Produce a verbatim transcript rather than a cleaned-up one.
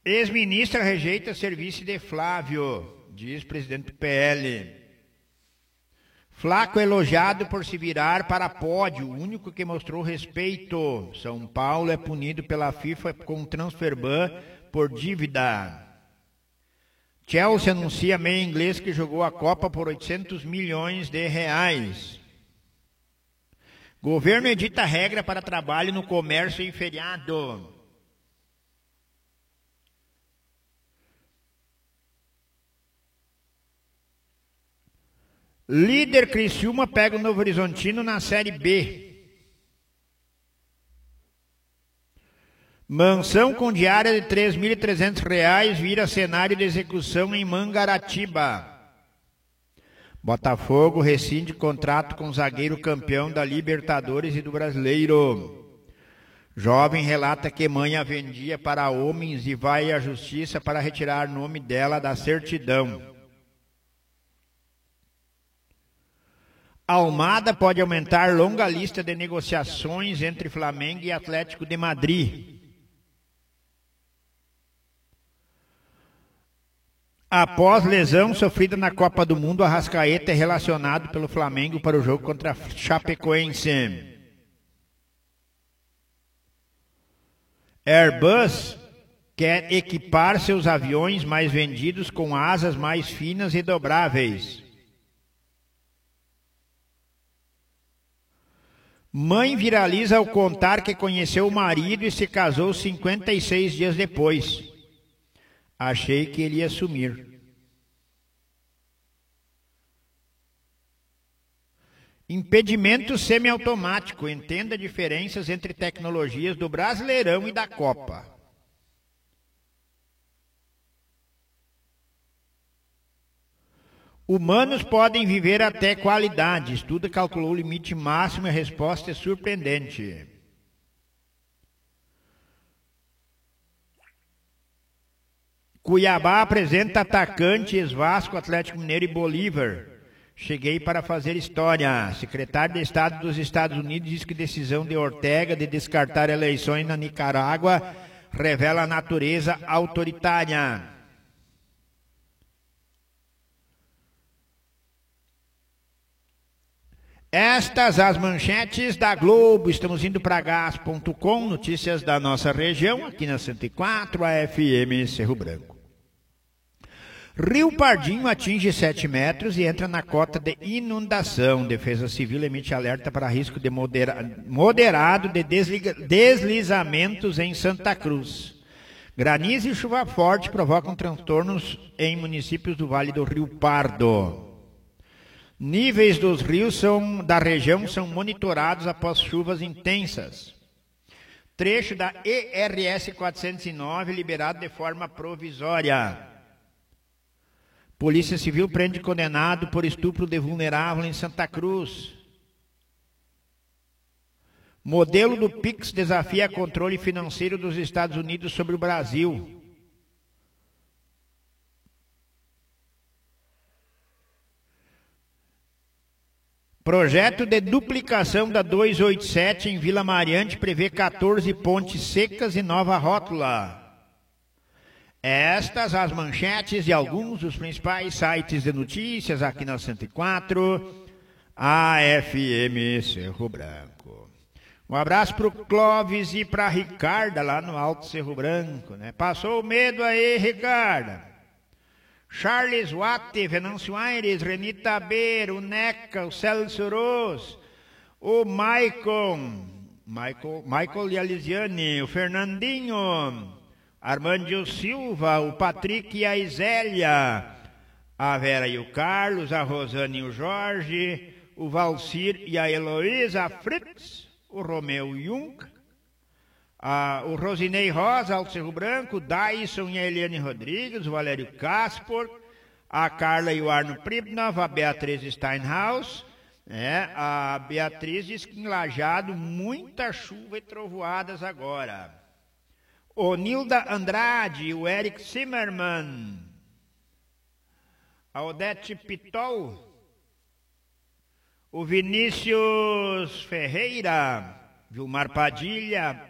Ex-ministra rejeita serviço de Flávio, diz presidente do P L. Flaco elogiado por se virar para pódio, o único que mostrou respeito. São Paulo é punido pela FIFA com transfer ban por dívida. Chelsea anuncia meia inglês que jogou a Copa por oitocentos milhões de reais. Governo edita regra para trabalho no comércio em feriado. Líder Criciúma pega o Novo Horizontino na Série B. Mansão com diária de três mil e trezentos reais vira cenário de execução em Mangaratiba. Botafogo rescinde contrato com o zagueiro campeão da Libertadores e do Brasileiro. Jovem relata que mãe a vendia para homens e vai à justiça para retirar nome dela da certidão. Almada pode aumentar longa lista de negociações entre Flamengo e Atlético de Madrid. Após lesão sofrida na Copa do Mundo, Arrascaeta é relacionado pelo Flamengo para o jogo contra a Chapecoense. Airbus quer equipar seus aviões mais vendidos com asas mais finas e dobráveis. Mãe viraliza ao contar que conheceu o marido e se casou cinquenta e seis dias depois. Achei que ele ia sumir. Impedimento semiautomático. Entenda diferenças entre tecnologias do Brasileirão e da Copa. Humanos podem viver até qualidade. Estudo calculou o limite máximo e a resposta é surpreendente. Cuiabá apresenta atacante, ex-Vasco, Atlético Mineiro e Bolívar. Cheguei para fazer história. Secretário de Estado dos Estados Unidos diz que decisão de Ortega de descartar eleições na Nicarágua revela a natureza autoritária. Estas as manchetes da Globo. Estamos indo para gás ponto com, notícias da nossa região, aqui na cento e quatro, a F M Cerro Branco. Rio Pardinho atinge sete metros e entra na cota de inundação. Defesa Civil emite alerta para risco de modera- moderado de desliga- deslizamentos em Santa Cruz. Granizo e chuva forte provocam transtornos em municípios do Vale do Rio Pardo. Níveis dos rios são, da região são monitorados após chuvas intensas. Trecho da E R S quatrocentos e nove liberado de forma provisória. Polícia Civil prende condenado por estupro de vulnerável em Santa Cruz. Modelo do Pix desafia controle financeiro dos Estados Unidos sobre o Brasil. Projeto de duplicação da duzentos e oitenta e sete em Vila Mariante prevê quatorze pontes secas e nova rótula. Estas as manchetes de alguns dos principais sites de notícias aqui na cento e quatro, a F M Cerro Branco. Um abraço para o Clóvis e para a Ricarda lá no Alto Cerro Branco, né? Passou o medo aí, Ricarda. Charles Watt, Venâncio Aires, Renita Beira, o Neca, o Celso Ros, o Maicon, Michael, Michael e a Lisiane, o Fernandinho, Armandio Silva, o Patrick e a Isélia, a Vera e o Carlos, a Rosane e o Jorge, o Valcir e a Heloísa Fritz, o Romeu Jung, a, o Rosinei Rosa, Alto Cerro Branco, o Dyson e a Eliane Rodrigues, o Valério Caspor, a Carla e o Arno Pribnov, a Beatriz Steinhaus, né? A Beatriz diz que em Lajeado muita chuva e trovoadas agora. O Nilda Andrade, o Eric Zimmermann, a Odete Pitol, o Vinícius Ferreira, Vilmar Padilha,